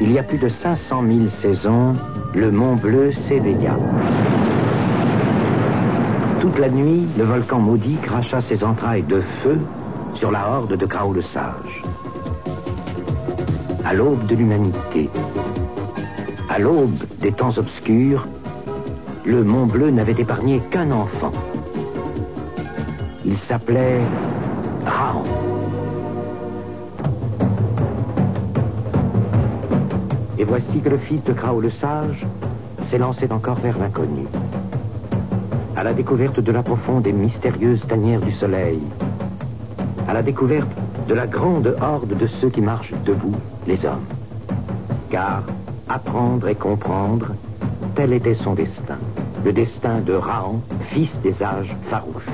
Il y a plus de 500 000 saisons, le Mont Bleu s'éveilla. Toute la nuit, le volcan maudit cracha ses entrailles de feu sur la horde de Grao le Sage. À l'aube de l'humanité, à l'aube des temps obscurs, le Mont Bleu n'avait épargné qu'un enfant. Il s'appelait Raon. Et voici que le fils de Grao le Sage s'élançait encore vers l'inconnu, à la découverte de la profonde et mystérieuse tanière du soleil, à la découverte de la grande horde de ceux qui marchent debout, les hommes. Car apprendre et comprendre, tel était son destin, le destin de Raon, fils des âges farouches.